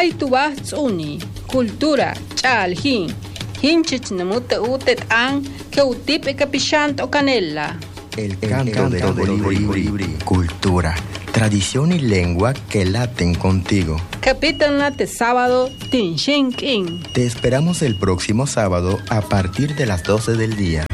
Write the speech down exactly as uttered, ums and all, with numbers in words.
Kaitubah tzuni, cultura, chalhin, hinchich namuta utet an, que utipe capishant o canela. El canto, El canto del colibrí, cultura, tradición y lengua que laten contigo. Capitán Late sábado, Tinshin King. Te esperamos el próximo sábado a partir de las doce del día.